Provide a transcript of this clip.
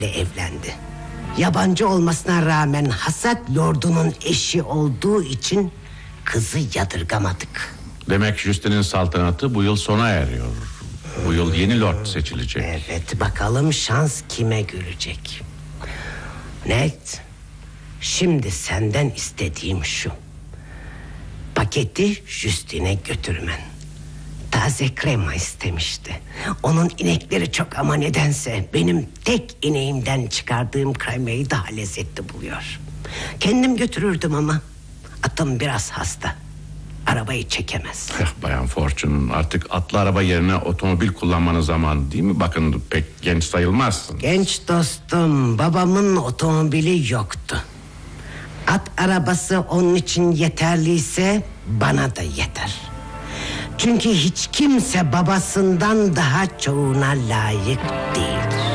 evlendi. Yabancı olmasına rağmen Hasat Lord'unun eşi olduğu için kızı yadırgamadık. Demek Justin'in saltanatı bu yıl sona eriyor. Bu yıl yeni lord seçilecek. Evet, bakalım şans kime gülecek. Ned, şimdi senden istediğim şu: paketi Justin'e götürmen. Taze krema istemişti. Onun inekleri çok ama nedense benim tek ineğimden çıkardığım kremayı daha lezzetli buluyor. Kendim götürürdüm ama atım biraz hasta. Arabayı çekemez. Bayan Fortune, artık atlı araba yerine otomobil kullanmanın zamanı değil mi? Bakın, pek genç sayılmazsın. Genç dostum, babamın otomobili yoktu. At arabası onun için yeterliyse bana da yeter. Çünkü hiç kimse babasından daha çoğuna layık değildir.